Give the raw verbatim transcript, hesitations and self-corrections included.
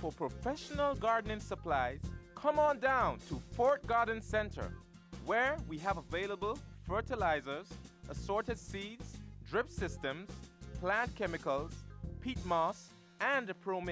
For professional gardening supplies, come on down to Fort Garden Center, where we have available fertilizers, assorted seeds, drip systems, plant chemicals, peat moss, and Pro